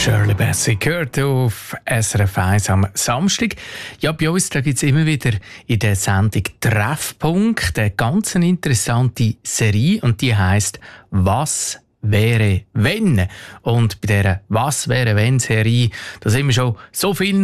Shirley Bassey gehört auf SRF 1 am Samstag. Ja, bei uns gibt es immer wieder in der Sendung Treffpunkt eine ganz interessante Serie und die heisst «Was wäre wenn?». Und bei dieser «Was wäre wenn?» Serie, da sind wir schon so vielen